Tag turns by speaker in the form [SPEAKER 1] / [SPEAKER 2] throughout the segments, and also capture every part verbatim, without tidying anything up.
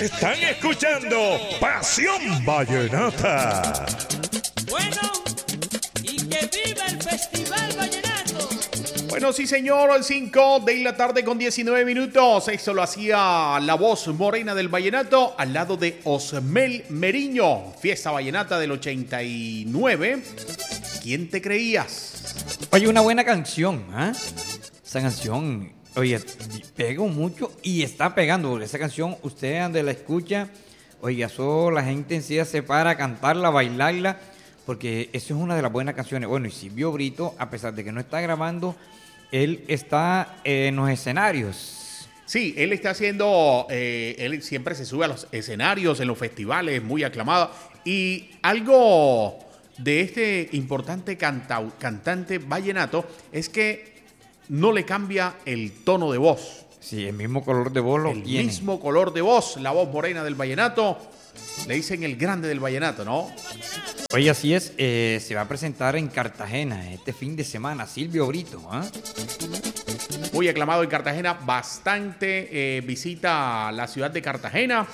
[SPEAKER 1] Están escuchando Pasión Vallenata.
[SPEAKER 2] Bueno, y que viva el Festival Vallenato.
[SPEAKER 3] Bueno, sí señor, cinco de la tarde con diecinueve minutos. Eso lo hacía la voz morena del vallenato al lado de Osmel Meriño. Fiesta vallenata del ochenta y nueve. ¿Quién te creías?
[SPEAKER 4] Oye, una buena canción, ¿ah? ¿eh? Esa canción, oye, pegó mucho y está pegando, porque esa canción, usted donde la escucha, oiga, eso la gente en sí se para a cantarla, a bailarla, porque eso es una de las buenas canciones. Bueno, y Silvio Brito, a pesar de que no está grabando, él está en los escenarios.
[SPEAKER 3] Sí, él está haciendo, eh, él siempre se sube a los escenarios, en los festivales, muy aclamado. Y algo de este importante canta, cantante vallenato es que no le cambia el tono de voz.
[SPEAKER 4] Sí, el mismo color de voz lo
[SPEAKER 3] El
[SPEAKER 4] tiene.
[SPEAKER 3] mismo color de voz, la voz morena del vallenato. Le dicen el grande del vallenato, ¿no?
[SPEAKER 4] Oye, así es, eh, se va a presentar en Cartagena este fin de semana, Silvio Brito, ¿ah? ¿eh?
[SPEAKER 3] Muy aclamado en Cartagena, bastante eh, visita a la ciudad de Cartagena.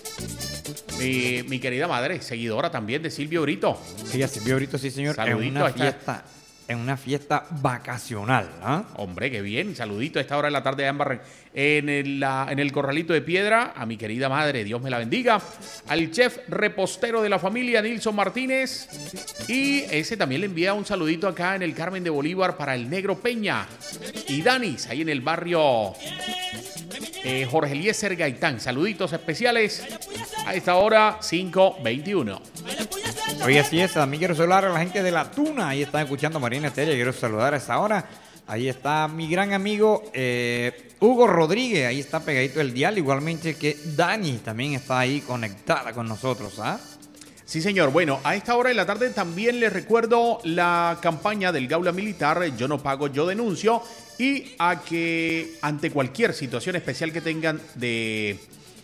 [SPEAKER 3] Mi, mi querida madre, seguidora también de Silvio Brito.
[SPEAKER 4] Oye, Silvio Brito, sí señor,
[SPEAKER 3] Saludito
[SPEAKER 4] en una
[SPEAKER 3] a esta-
[SPEAKER 4] fiesta, en una fiesta vacacional, ¿ah? ¿eh?
[SPEAKER 3] Hombre, qué bien. Saludito a esta hora de la tarde de Ambarren. En el, la- en el Corralito de Piedra, a mi querida madre, Dios me la bendiga. Al chef repostero de la familia, Nilson Martínez. Y ese también le envía un saludito acá en el Carmen de Bolívar para el Negro Peña. Y Danis, ahí en el barrio eh, Jorge Eliezer Gaitán. Saluditos especiales a esta hora, cinco veintiuno.
[SPEAKER 4] Oye, así es, también quiero saludar a la gente de La Tuna, ahí están escuchando Marina Estéreo, quiero saludar a esa hora. Ahí está mi gran amigo eh, Hugo Rodríguez, ahí está pegadito el dial, igualmente que Dani también está ahí conectada con nosotros, ¿ah?
[SPEAKER 3] Sí, señor. Bueno, a esta hora de la tarde también les recuerdo la campaña del Gaula Militar, Yo no pago, yo denuncio, y a que ante cualquier situación especial que tengan de,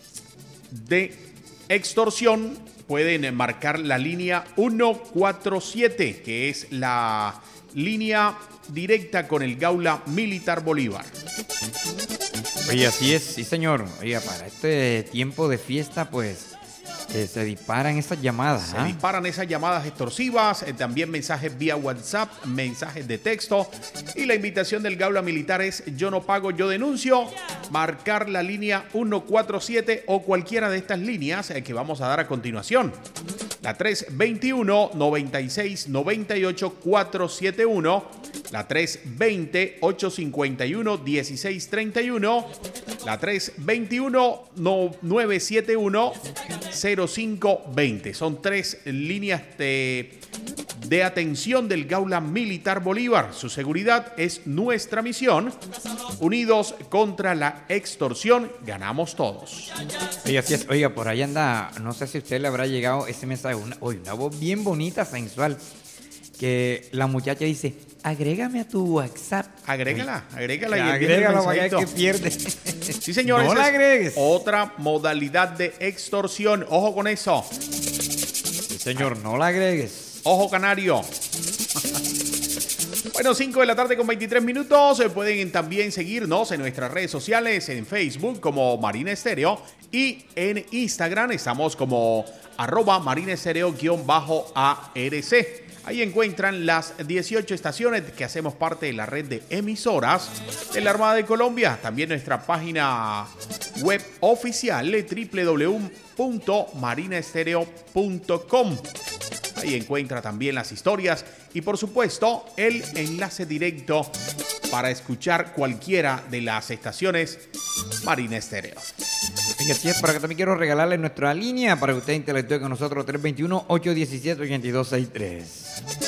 [SPEAKER 3] de extorsión, pueden marcar la línea ciento cuarenta y siete, que es la línea directa con el Gaula Militar Bolívar.
[SPEAKER 4] Oye, así es, sí señor. Oiga, para este tiempo de fiesta, pues, eh, se disparan esas llamadas,
[SPEAKER 3] Se
[SPEAKER 4] ¿ah?
[SPEAKER 3] disparan esas llamadas extorsivas, eh, también mensajes vía WhatsApp, mensajes de texto. Y la invitación del Gaula Militar es Yo no pago, yo denuncio. Marcar la línea ciento cuarenta y siete o cualquiera de estas líneas eh, que vamos a dar a continuación. La tres veintiuno, noventa y seis, noventa y ocho, cuatrocientos setenta y uno. La tres veinte, ochocientos cincuenta y uno, dieciséis treinta y uno. La tres veintiuno, novecientos setenta y uno, cero cinco veinte. Son tres líneas de, de atención del Gaula Militar Bolívar. Su seguridad es nuestra misión. Unidos contra la extorsión, ganamos todos.
[SPEAKER 4] Oiga, así es. Oiga, por ahí anda, no sé si a usted le habrá llegado ese mensaje, una, oye, una voz bien bonita, sensual, que la muchacha dice, agrégame a tu WhatsApp.
[SPEAKER 3] Agrégala, agrégala.
[SPEAKER 4] Ya,
[SPEAKER 3] y
[SPEAKER 4] agrégala,
[SPEAKER 3] envíale
[SPEAKER 4] vaya
[SPEAKER 3] el
[SPEAKER 4] que
[SPEAKER 3] mensajito.
[SPEAKER 4] pierde.
[SPEAKER 3] Sí, señores.
[SPEAKER 4] No la agregues.
[SPEAKER 3] Otra modalidad de extorsión. Ojo con eso.
[SPEAKER 4] Sí, señor, no la agregues.
[SPEAKER 3] Ojo canario. Bueno, cinco de la tarde con veintitrés minutos. Eh, Pueden también seguirnos en nuestras redes sociales, en Facebook como Marina Estéreo y en Instagram estamos como arroba Marina Estéreo-ARC. Ahí encuentran las dieciocho estaciones que hacemos parte de la red de emisoras de la Armada de Colombia. También nuestra página web oficial doble u doble u doble u punto marina estéreo punto com. Ahí encuentra también las historias y por supuesto el enlace directo para escuchar cualquiera de las estaciones Marina Estéreo.
[SPEAKER 4] Y así es, para que también quiero regalarle nuestra línea para que usted interactúe con nosotros, tres veintiuno, ochocientos diecisiete, ochenta y dos sesenta y tres.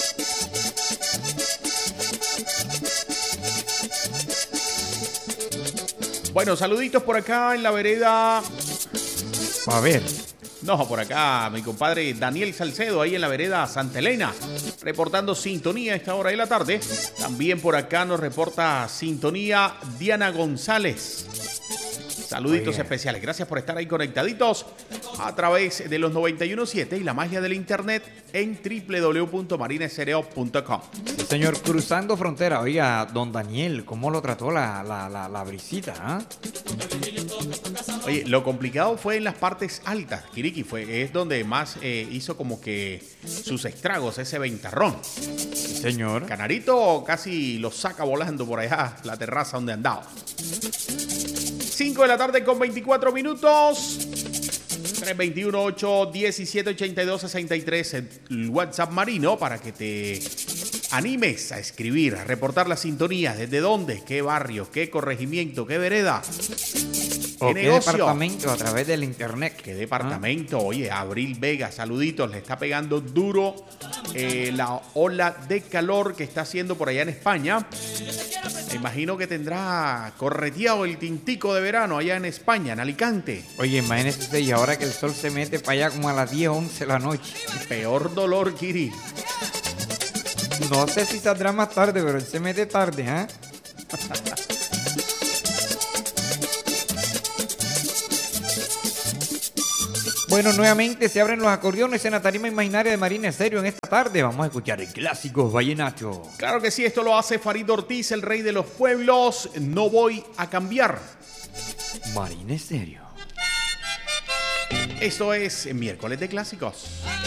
[SPEAKER 3] Bueno, saluditos por acá en la vereda.
[SPEAKER 4] A ver.
[SPEAKER 3] No, por acá mi compadre Daniel Salcedo, ahí en la vereda Santa Elena, reportando sintonía a esta hora de la tarde. También por acá nos reporta sintonía Diana González. Saluditos
[SPEAKER 4] Oye.
[SPEAKER 3] especiales. Gracias por estar ahí conectaditos a través de los noventa y uno punto siete y la magia del internet en doble u doble u doble u punto marina estéreo punto com.
[SPEAKER 4] Sí, señor, cruzando frontera. Oiga, don Daniel, ¿cómo lo trató la, la, la, la brisita? ¿Ah?
[SPEAKER 3] Oye, lo complicado fue en las partes altas. Kiriki fue, es donde más eh, hizo como que sus estragos ese ventarrón.
[SPEAKER 4] Sí, señor.
[SPEAKER 3] Canarito casi lo saca volando por allá, la terraza donde andaba. cinco de la tarde con veinticuatro minutos. tres dos uno, ocho uno siete, ocho dos seis tres, el WhatsApp marino para que te animes a escribir, a reportar la sintonía. ¿Desde dónde? ¿Qué barrio? ¿Qué corregimiento? ¿Qué vereda?
[SPEAKER 4] ¿O
[SPEAKER 3] ¿Qué
[SPEAKER 4] qué
[SPEAKER 3] negocio?
[SPEAKER 4] departamento a través del internet?
[SPEAKER 3] ¿Qué departamento? Oye, Abril Vega, saluditos. Le está pegando duro eh, la ola de calor que está haciendo por allá en España. Me imagino que tendrá correteado el tintico de verano allá en España, en Alicante.
[SPEAKER 4] Oye, imagínese usted, y ahora que el sol se mete para allá como a las diez, once de la noche.
[SPEAKER 3] Peor dolor, Kiri.
[SPEAKER 4] No sé si saldrá más tarde, pero él se mete tarde, ¿ah? Bueno, nuevamente se abren los acordeones en la tarima imaginaria de Marina Estéreo en esta tarde. Vamos a escuchar el clásico vallenato.
[SPEAKER 3] Claro que sí, esto lo hace Farid Ortiz, el rey de los pueblos. No voy a cambiar.
[SPEAKER 4] Marina Estéreo.
[SPEAKER 3] Esto es miércoles de clásicos.